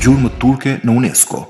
Gjurmët turke në UNESCO.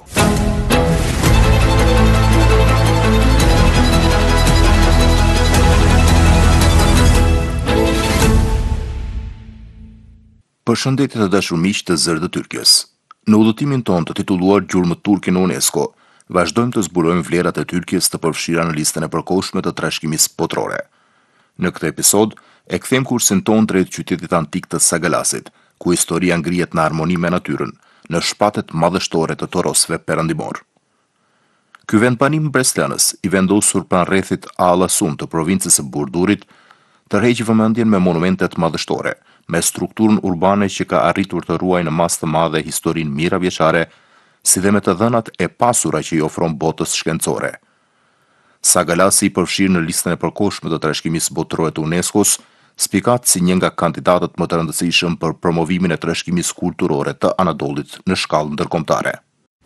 Përshëndetje të dashur miq të Zëri të Turqes. Në udhëtimin tonë të titulluar Gjurmët turke në UNESCO, vazhdojmë të zbulojmë vlerat e Turqes të përfshira në listën e përkohshme të trashëgimisë botërore. Në këtë episod, e kthejmë kursin tonë drejt qytetit antik të Sagalasit, ku historia ngrihet në harmoni me natyrën, në shpatet madhështore të torosëve perëndimor. Ky vendbanim breslënës, i vendosur pranë rrethit Alla Sun të provincës së Burdurit, tërheq vëmendjen me monumentet madhështore, me strukturën urbane që ka arritur të ruajë në masë të madhe historinë mijëravjeçare, si dhe me të dhënat e pasura që i ofron botës shkencore. Sagalasi i përfshirë në listën e përkohshme të trashëgimisë botërore të UNESCO-s, spikat si një nga kandidatët më të rëndësishëm për promovimin e trashëgimisë kulturore të Anadollit në shkallë ndërkombëtare.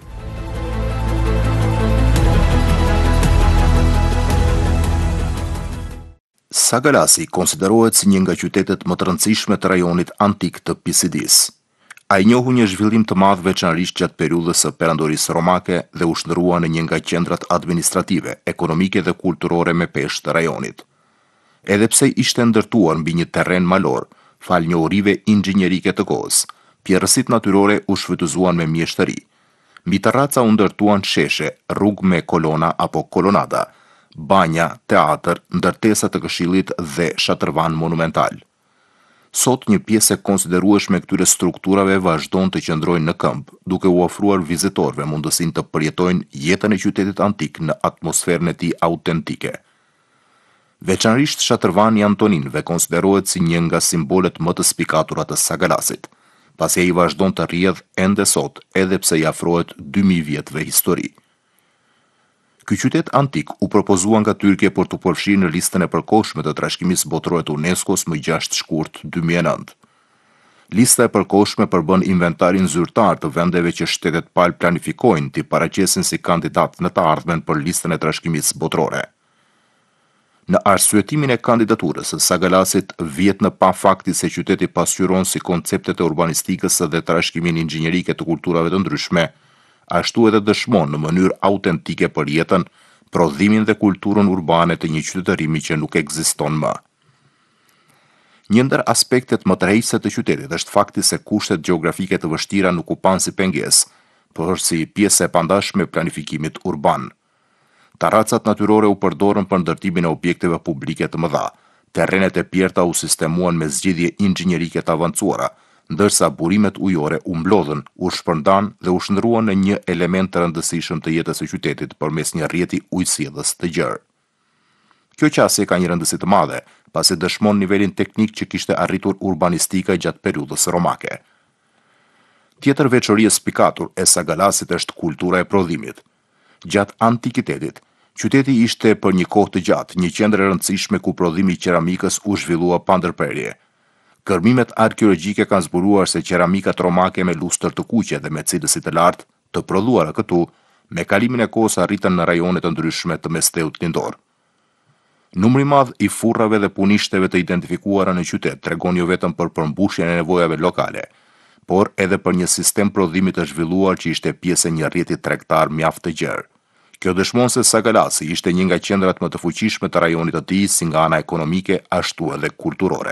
Sagalasi konsiderohet si një nga qytetet më të rëndësishme të rajonit antik të Pisidis. Ai njohu një zhvillim të madh veçanërisht gjatë periudhës së perandorisë romake dhe u shndërua në një nga qendrat administrative, ekonomike dhe kulturore me peshë të rajonit. Edhe pse ishte ndërtuar mbi një terren malor, fal njohurive inxhinierike të kohës, pjerësitë natyrore u shfrytëzuan me mjeshtëri. Mbi terraca u ndërtuan sheshe, rrugë me kolona apo kolonada, banja, teatër, ndërtesa të këshillit dhe shatërvan monumental. Sot një pjesë e konsiderueshme e këtyre strukturave vazhdon të qëndrojnë në këmbë, duke u ofruar vizitorëve mundësinë të përjetojnë jetën e qytetit antik në atmosferën e tij autentike. Veçanërisht shatërvani Antoninëve konsiderohet si një nga simbolet më të spikatura të Sagalasit, pasi ai vazhdon të rrjedh ende sot, edhe pse i afrohet 2000 vjetëve histori. Ky qytet antik u propozua nga Turqia për të përfshirë në listën e përkohshme të trashëgimisë botërore të UNESCO-s më 6 shkurt 2009. Lista e përkohshme përbën inventarin zyrtar të vendeve që shtetet palë planifikojnë t'i paraqesin si kandidat në të ardhmen për listën e trashëgimisë botërore. Në arsyetimin e kandidaturës së Sagalasit vjet në pa fakti se qyteti pasqyron si konceptet e urbanistikës dhe trashëgimin inxhinierike të kulturave të ndryshme, ashtu edhe dëshmon në mënyrë autentike për jetën, prodhimin dhe kulturën urbane të një qytetërimi që nuk ekziston më. Një ndër aspektet më tërheqëse të qytetit është fakti se kushtet gjeografike të vështira nuk u pan si pengesë, por si pjesë e pandashme e planifikimit urban. Terracat natyrore u përdorën për ndërtimin e objekteve publike të mëdha, terrenet e pjerta u sistemuan me zgjidhje inxhinierike të avancuara, ndërsa burimet ujore u mblodhen, u shpërndan dhe u shndruan në një element të rëndësishëm të jetës së qytetit përmes një rrjeti ujësjellës të gjerë. Kjo qasje ka një rëndësi të madhe, pasi dëshmon nivelin teknik që kishte arritur urbanistika gjatë periudhës romake. Tjetër veçori e spikatur e Sagalasit është kultura e prodhimit. Gjatë antikitetit, qyteti ishte për një kohë të gjatë një qendër e rëndësishme ku prodhimi i qeramikës u zhvillua pa ndërprerje. Kërmimet arkeologjike kanë zbuluar se qeramikat romake me lustër të kuqe dhe me cilësi të lartë, të prodhuara këtu, me kalimin e kohës arritën në rajone të ndryshme të Mesdheut lindor. Numri i madh i furrave dhe punishteve të identifikuara në qytet tregon jo vetëm për përmbushjen e nevojave lokale, por edhe për një sistem prodhimi të zhvilluar që ishte pjesë e një rrjeti tregtar mjaft të gjerë. Kjo dëshmon se Sagalasi ishte një nga qendrat më të fuqishme të rajonit të tij si nga ana ekonomike ashtu edhe kulturore.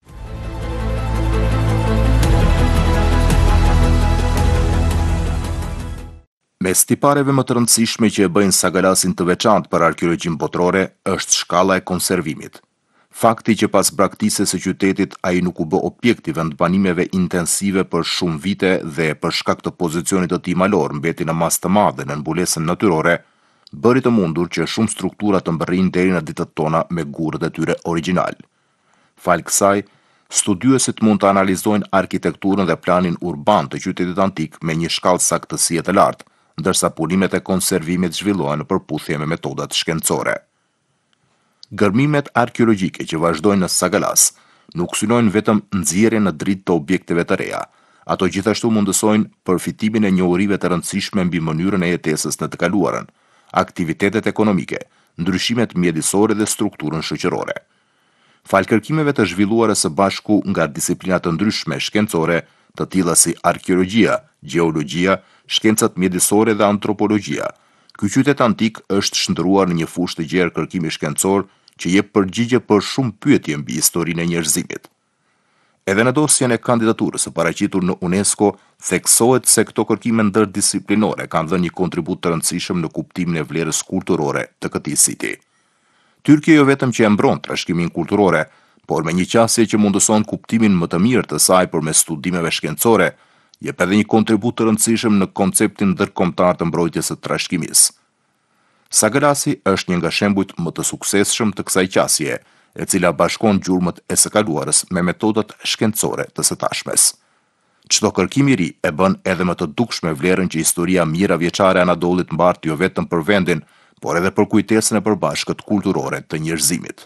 Mes tipareve më të rëndësishme që e bëjnë Sagalasin të veçantë për arkeologjinë botërore është shkalla e konservimit. Fakti që pas braktisjes së qytetit ai nuk u bë objekt i vendbanimeve intensive për shumë vite dhe për shkak të pozicionit të tij malor mbeti në masë të madhe në mbulesën natyrore, bëri të mundur që shumë struktura të mbërrinë deri në ditët tona me gurët e tyre origjinal. Fal kësaj, studiuesit mund të analizojnë arkitekturën dhe planin urban të qytetit antik me një shkallë saktësie të lartë, ndërsa punimet e konservimit zhvillohen në përputhje me metodat shkencore. Gërmimet arkeologjike që vazhdojnë në Sagalas nuk synojnë vetëm nxjerrjen në dritë të objekteve të reja, ato gjithashtu mundësojnë përfitimin e njohurive të rëndësishme mbi mënyrën e jetesës në të kaluarën, aktivitetet ekonomike, ndryshimet mjedisore dhe strukturën shoqërore. Fal kërkimeve të zhvilluara së bashku nga disiplina të ndryshme shkencore, të tilla si arkeologjia, gjeologjia, shkencat mjedisore dhe antropologjia. Ky qytet antik është shndruar në një fushë të gjerë kërkimi shkencor që jep përgjigje për shumë pyetje mbi historinë e njerëzimit. Edhe në dosjen e kandidaturës së paraqitur në UNESCO, theksohet se këto kërkime ndërdisiplinore kanë dhënë një kontribut të rëndësishëm në kuptimin e vlerës kulturore të këtij siti. Tyrkia jo vetëm që e mbron trashëgimin kulturore, por me një qasje që mundëson kuptimin më të mirë të saj përmes studimeve shkencore, jep edhe një kontribut të rëndësishëm në konceptin ndërkombëtar të mbrojtjes së trashëgimisë. Sagalasi është një nga shembujt më të suksesshëm të kësaj qasje, e cila bashkon gjurmët e së kaluarës me metodat shkencore të së tashmes. Çdo kërkim i ri e bën edhe më të dukshme vlerën që historia mijëravjeçare e Anadolit mbart jo vetëm për vendin, por edhe për kujtesën e përbashkët kulturore të njerëzimit.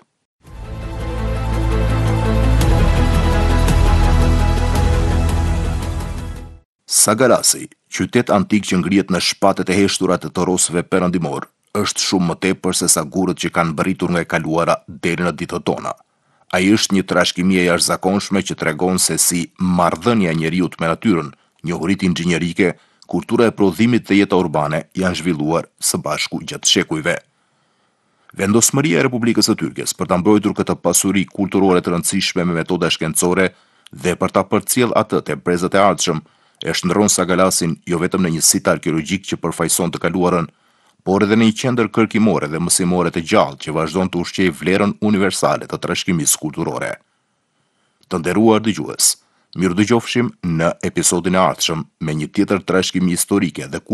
Sagalasi, qytet antik që ngrihet në shpatet e heshtura të Torosëve perëndimor, është shumë më tepër se sa gurët që kanë bërritur nga e kaluara deri në ditët tona. Ai është një trashëgimi e jashtëzakonshme që tregon se si marrëdhënia e njeriut me natyrën, njohuritë inxhinierike, kultura e prodhimit dhe jeta urbane janë zhvilluar së bashku gjatë shekujve. Vendosmëria e Republikës së Tyrkës për ta mbrojtur këtë pasuri kulturore të rëndësishme me metoda shkencore dhe për ta përcjell atë te brezat e ardhshëm, e shndron Sagalasin jo vetëm në një sit arkeologjik që përfaqëson të kaluarën, por edhe në një qendër kërkimore dhe mësimore të gjallë që vazhdon të ushqejë vlerën universale të trashëgimisë kulturore. Të nderuar dëgjues, mirë dëgjofshim në episodin e ardhshëm me një tjetër trashëgimi historike dhe